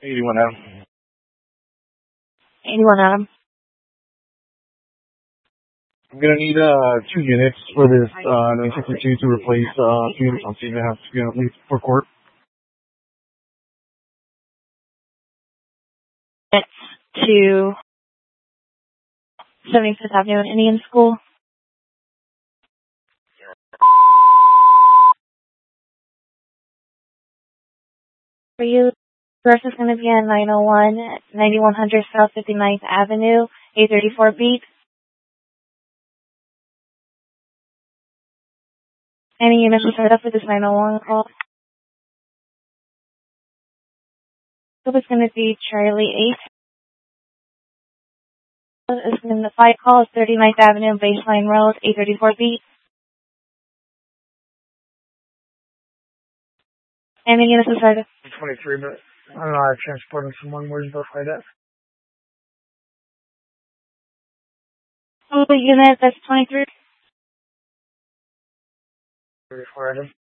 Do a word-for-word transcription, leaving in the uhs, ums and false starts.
eighty-one Adam. eighty-one Adam. I'm gonna need uh two units for this uh nine sixty-two to replace uh two units on scene. I have to units leave for court. It's to seventy-fifth Avenue in Indian School. For you, first is going to be at nine oh one, ninety-one hundred South fifty-ninth Avenue, eight thirty-four beat. Any units will start up for this nine oh one call. So it's going to be Charlie eight. It's in the fight call is thirty-ninth Avenue, Baseline Road, eight thirty-four beat. Any units will start up. twenty-three, but I don't know, I transported someone. Where's the fight at? Oh, the unit, that's twenty-three. thirty-four items.